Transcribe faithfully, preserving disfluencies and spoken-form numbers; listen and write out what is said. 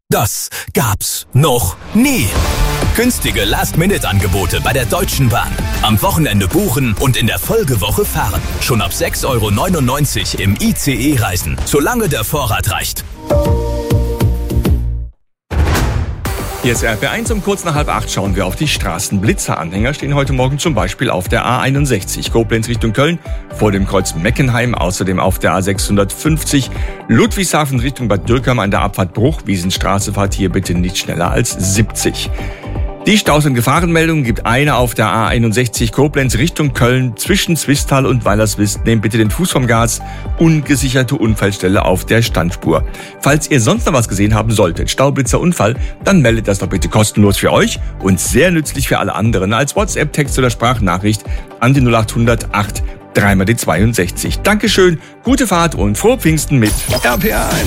Das gab's noch nie. Günstige Last-Minute-Angebote bei der Deutschen Bahn. Am Wochenende buchen und in der Folgewoche fahren. Schon ab sechs Euro neunundneunzig im I C E reisen, solange der Vorrat reicht. Hier ist R P eins, um kurz nach halb acht schauen wir auf die Straßen. Blitzeranhänger stehen heute Morgen zum Beispiel auf der A einundsechzig, Koblenz Richtung Köln, vor dem Kreuz Meckenheim, außerdem auf der A sechshundertfünfzig, Ludwigshafen Richtung Bad Dürkheim an der Abfahrt Bruchwiesenstraße, fahrt hier bitte nicht schneller als siebzig. Die Staus- und Gefahrenmeldungen gibt eine auf der A einundsechzig Koblenz Richtung Köln zwischen Zwistal und Weilerswist. Nehmt bitte den Fuß vom Gas. Ungesicherte Unfallstelle auf der Standspur. Falls ihr sonst noch was gesehen haben solltet, Staublitzer Unfall, dann meldet das doch bitte kostenlos für euch und sehr nützlich für alle anderen als WhatsApp, Text oder Sprachnachricht an die null achthundert acht drei mal die zweiundsechzig. Dankeschön, gute Fahrt und frohe Pfingsten mit R P eins.